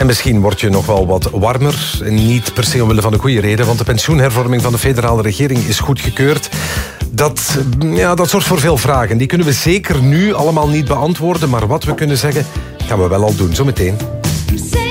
En misschien word je nog wel wat warmer. Niet per se omwille van de goede reden, want de pensioenhervorming van de federale regering is goedgekeurd. Dat zorgt voor veel vragen. Die kunnen we zeker nu allemaal niet beantwoorden, maar wat we kunnen zeggen, gaan we wel al doen, zometeen.